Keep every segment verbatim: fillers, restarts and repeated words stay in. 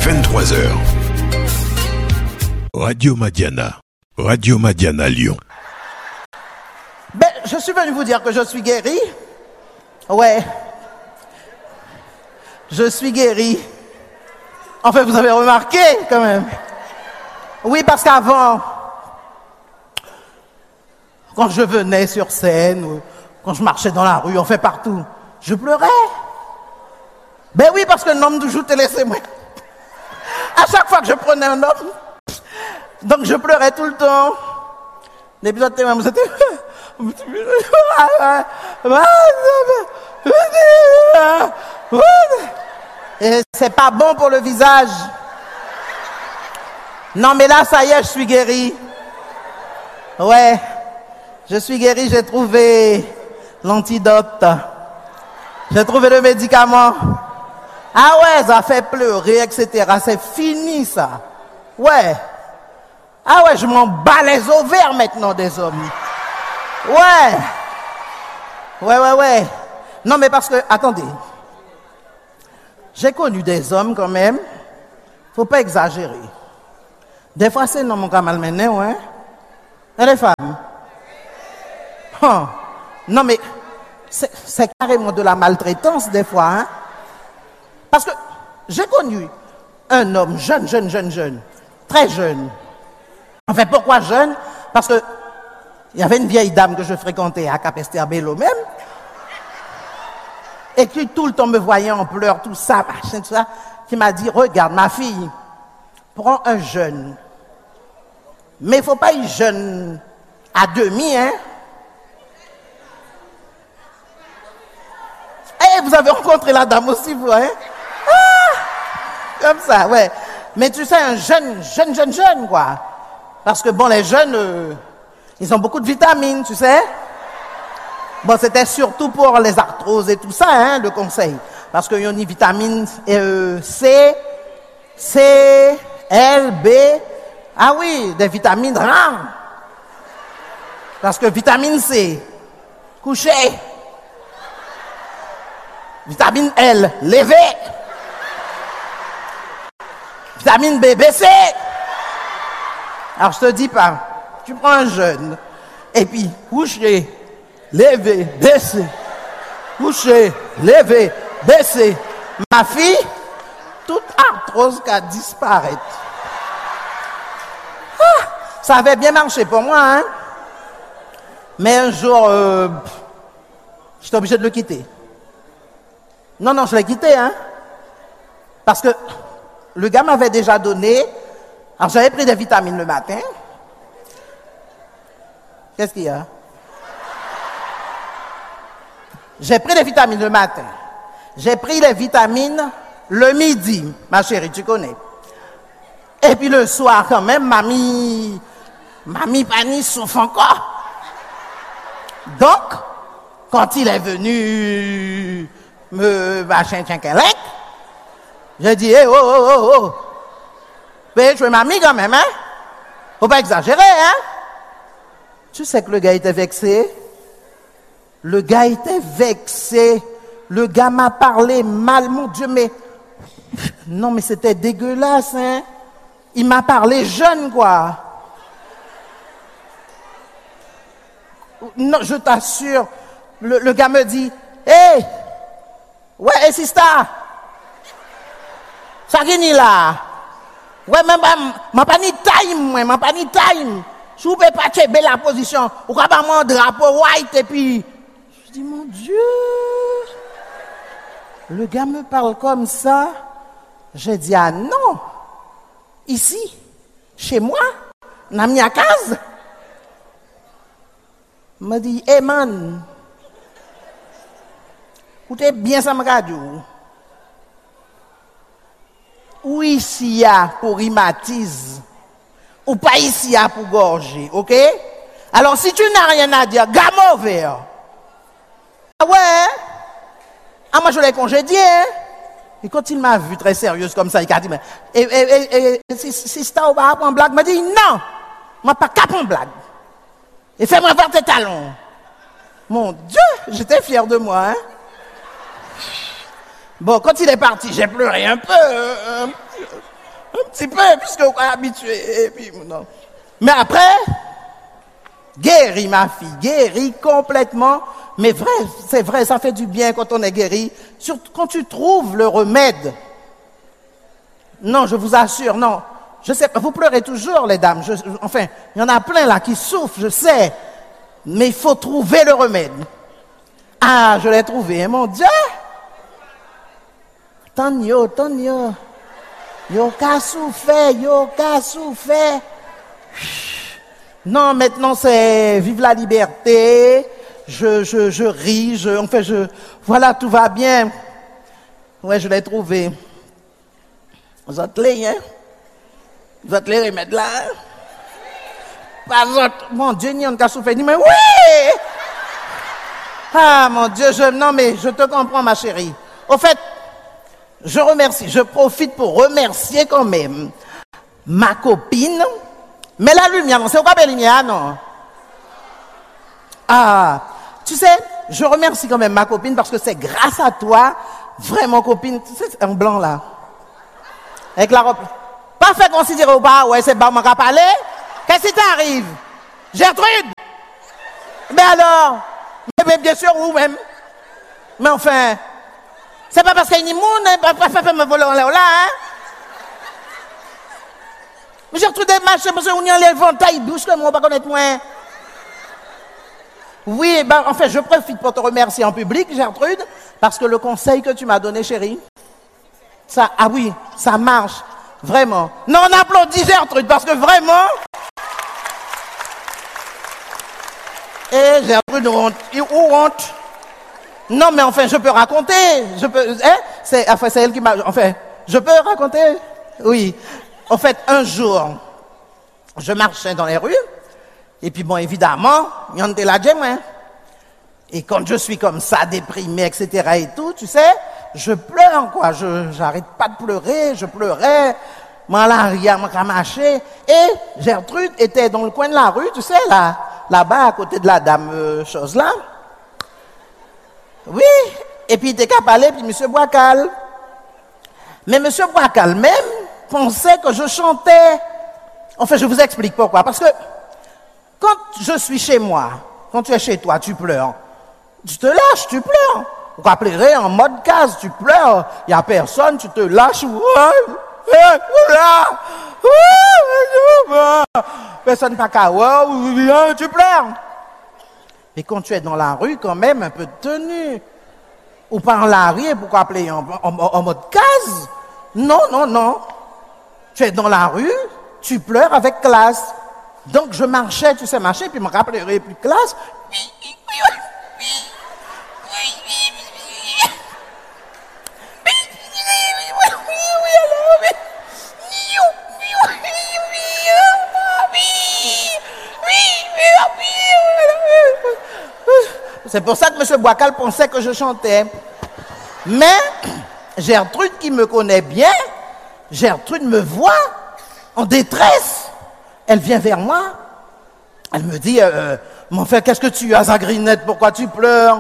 vingt-trois heures. Radio Madiana. Radio Madiana Lyon. Ben, je suis venu vous dire que je suis guéri. Ouais. Je suis guéri. En fait, vous avez remarqué quand même. Oui, parce qu'avant, quand je venais sur scène, ou quand je marchais dans la rue, on fait partout, je pleurais. Ben oui, parce que l'homme toujours te laissait moi. À chaque fois que je prenais un homme, donc je pleurais tout le temps. L'épisode de même, c'était... Et c'est pas bon pour le visage. Non, mais là, ça y est, je suis guéri. Ouais, je suis guéri, j'ai trouvé l'antidote. J'ai trouvé le médicament. Ah ouais, ça fait pleurer, et cetera. C'est fini, ça. Ouais. Ah ouais, je m'en bats les ovaires maintenant des hommes. Ouais. Ouais, ouais, ouais. Non, mais parce que, attendez. J'ai connu des hommes quand même. Faut pas exagérer. Des fois, c'est non, mon cas malmené, ouais. Et les femmes? Oh. Non, mais c'est, c'est carrément de la maltraitance, des fois, hein. Parce que j'ai connu un homme jeune, jeune, jeune, jeune, très jeune. En fait, pourquoi jeune? Parce que il y avait une vieille dame que je fréquentais à Capesterre-Bello même, et qui tout le temps me voyait en pleurs, tout ça, machin, tout ça, qui m'a dit, regarde ma fille, prends un jeune. Mais il ne faut pas y jeune à demi, hein. Eh, vous avez rencontré la dame aussi, vous, hein? Ah, comme ça, ouais. Mais tu sais, un jeune, jeune, jeune, jeune, quoi. Parce que, bon, les jeunes, euh, ils ont beaucoup de vitamines, tu sais. Bon, c'était surtout pour les arthroses et tout ça, hein, le conseil. Parce qu'il y a une vitamine euh, C, C, L, B. Ah oui, des vitamines rares. Parce que vitamine C, coucher. Vitamine L, lever. Vitamine B, baisser. Alors je te dis pas, tu prends un jeune, et puis coucher, lever, baisser. Coucher, lever, baisser. Ma fille, toute arthrose qui a disparu. Ah, ça avait bien marché pour moi, hein. Mais un jour, euh, j'étais obligé de le quitter. Non, non, je l'ai quitté, hein. Parce que le gars m'avait déjà donné. Alors j'avais pris des vitamines le matin. Qu'est-ce qu'il y a? J'ai pris des vitamines le matin. J'ai pris les vitamines le midi, ma chérie, tu connais. Et puis le soir, quand même, mamie, mamie Pani souffre encore. Donc, quand il est venu me machin tchinkelek, j'ai dit, hey, oh, oh, oh, oh. Mais je suis mamie quand même, hein? Faut pas exagérer, hein? Tu sais que le gars était vexé. Le gars était vexé. Le gars m'a parlé mal, mon Dieu, mais... Non, mais c'était dégueulasse, hein? Il m'a parlé jeune, quoi. Non, je t'assure. Le, le gars me dit, hé! Hey, ouais, sista! Ça guénit là! Ouais, mais je n'ai pas ni time, moi, je n'ai pas ni time. Si vous ne pouvez pas checker la position, vous pouvez pas mon drapeau white et puis... Je dis, mon Dieu! Le gars me parle comme ça. Je dis, ah non! Ici, chez moi, dans ma case. Il m'a dit, hey man, écoutez bien ça, ma radio. Ou ici ya pour rhumatisme, ou pas ici ya pour gorger, ok? Alors si tu n'as rien à dire, gamme ouvert. Ah ouais? Ah moi je l'ai congédié, hein? Et quand il m'a vu très sérieuse comme ça, il a dit, mais, et, et, et, et si, si c'est ou pas prendre blague, il m'a dit, non, moi pas qu'à prendre blague. Et fais-moi voir tes talons. Mon Dieu, j'étais fier de moi, hein? Bon, quand il est parti, j'ai pleuré un peu. Euh, Un petit peu, puisque vous êtes habitué. Et puis, non. Mais après, guéri, ma fille, guéri complètement. Mais vrai, c'est vrai, ça fait du bien quand on est guéri. Surtout quand tu trouves le remède. Non, je vous assure, non. Je sais, vous pleurez toujours, les dames. Je, enfin, il y en a plein là qui souffrent, je sais. Mais il faut trouver le remède. Ah, je l'ai trouvé, hein, mon Dieu. Tant yo, tant yo. Yo ka souffert, yo ka souffert. Non, maintenant c'est vive la liberté. Je, je, je ris, je, enfin, je, voilà, tout va bien. Ouais, je l'ai trouvé. Vous êtes les, hein? Vous êtes les remèdes là? Pas autre. Mon Dieu, n'y a pas souffert. Mais oui! Ah, mon Dieu, je, non, mais je te comprends, ma chérie. Au fait, je remercie, je profite pour remercier quand même ma copine. Mais la lumière, non, c'est quoi la lumière, non? Ah, tu sais, je remercie quand même ma copine parce que c'est grâce à toi, vraiment copine, tu sais, un blanc là. Avec la robe. Pas fait considérer ou pas, ouais, c'est pas moi qui a parlé. Qu'est-ce qui t'arrive? Gertrude? Mais alors? Mais bien sûr, vous-même. Mais enfin, c'est pas parce qu'il y a une immonde, pas fait me voler en l'air là, hein? Mais Gertrude est marché parce qu'on y a les ventailles douces que moi, on va connaître moins. Oui, ben, en fait, je profite pour te remercier en public, Gertrude, parce que le conseil que tu m'as donné, chérie, ça, ah oui, ça marche, vraiment. Non, on applaudit Gertrude, parce que vraiment... Eh, Gertrude, honte, ou honte. Non, mais enfin, je peux raconter, je peux, hein, c'est, enfin, c'est elle qui m'a, enfin, je peux raconter? Oui. En fait, un jour, je marchais dans les rues, et puis bon, évidemment, il y en a là, hein. Et quand je suis comme ça, déprimé, et cetera et tout, tu sais, je pleure, quoi. Je, j'arrête pas de pleurer, je pleurais. Moi, là, rien m'a marché. Et Gertrude était dans le coin de la rue, tu sais, là, là-bas, à côté de la dame, euh, chose là. Oui. Et puis, il était qu'à parler, puis M. Boiscal. Mais M. Boiscal même pensait que je chantais. Enfin, je vous explique pourquoi. Parce que, quand je suis chez moi, quand tu es chez toi, tu pleures. Tu te lâches, tu pleures. Vous rappellerez en mode case, tu pleures. Il n'y a personne, tu te lâches. Personne pas qu'à tu pleures. Mais quand tu es dans la rue, quand même, un peu de tenue. Ou pas en la rue, pourquoi appeler en, en, en mode case? Non, non, non. Tu es dans la rue, tu pleures avec classe. Donc je marchais, tu sais, marcher, puis je me rappellerai plus de classe. C'est pour ça que M. Boiscal pensait que je chantais. Mais Gertrude, qui me connaît bien, Gertrude me voit en détresse. Elle vient vers moi. Elle me dit, euh, mon frère, qu'est-ce que tu as, Zagrinette? Pourquoi tu pleures?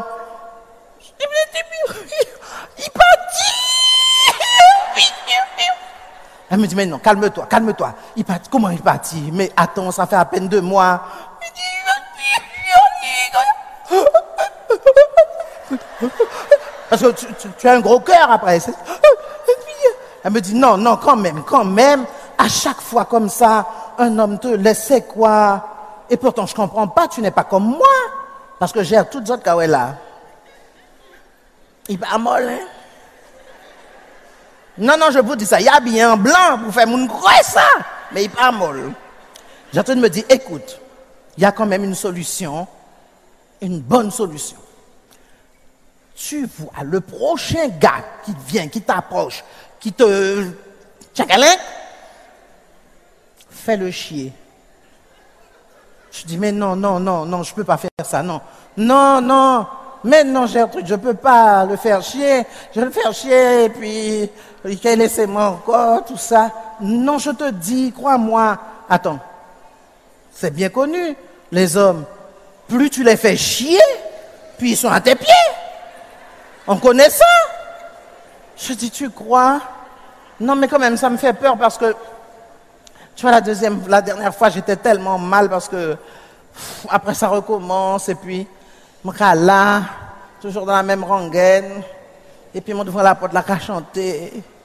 Il partit. Elle me dit, mais non, calme-toi, calme-toi. Il partit. Comment il partit? Mais attends, ça fait à peine deux mois. Parce que tu, tu, tu as un gros cœur après. Elle me dit, non, non, quand même, quand même, à chaque fois comme ça, un homme te laisse quoi? Et pourtant, je ne comprends pas, tu n'es pas comme moi. Parce que j'ai toutes autres cas là. Il va molle, hein? Non, non, je vous dis ça. Il y a bien un blanc pour faire mon gros ça. Mais il va molle. Gertrude me dit, écoute, il y a quand même une solution, une bonne solution. Tu vois, le prochain gars qui vient, qui t'approche, qui te... Tchakalen, fais-le chier. Je dis, mais non, non, non, non, je ne peux pas faire ça, non. Non, non, mais non, Gertrude, je ne peux pas le faire chier. Je vais le faire chier, et puis, laissez-moi encore, tout ça. Non, je te dis, crois-moi. Attends, c'est bien connu, les hommes. Plus tu les fais chier, puis ils sont à tes pieds. On connaît ça. Je dis, tu crois? Non, mais quand même, ça me fait peur parce que, tu vois, la deuxième, la dernière fois, j'étais tellement mal parce que, pff, après ça recommence, et puis, mon cas là, toujours dans la même rengaine, et puis, mon devant la porte, là, qu'à chanter.